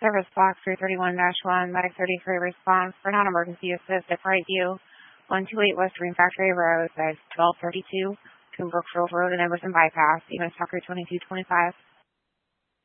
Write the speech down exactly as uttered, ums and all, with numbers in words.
Service box three thirty-one dash one, medic thirty-three response for non-emergency assist at Brightview, one two eight West Green Factory Road, size twelve thirty-two, between Brookfield Road and Emerson Bypass, Enos Tucker twenty-two twenty-five.